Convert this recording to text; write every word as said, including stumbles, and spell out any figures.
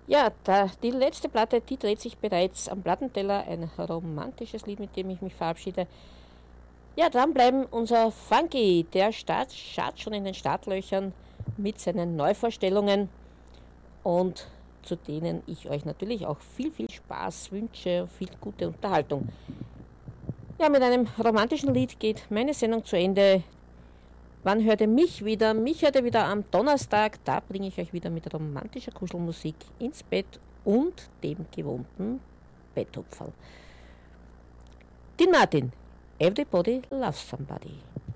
Ja, da, die letzte Platte, die dreht sich bereits am Plattenteller. Ein romantisches Lied, mit dem ich mich verabschiede. Ja, dranbleiben, unser Funky, der Start, schaut schon in den Startlöchern mit seinen Neuvorstellungen und zu denen ich euch natürlich auch viel, viel Spaß wünsche, viel gute Unterhaltung. Ja, mit einem romantischen Lied geht meine Sendung zu Ende. Wann hört ihr mich wieder? Mich hört ihr wieder am Donnerstag. Da bringe ich euch wieder mit romantischer Kuschelmusik ins Bett und dem gewohnten Betthupferl. Dean Martin, Everybody Loves Somebody.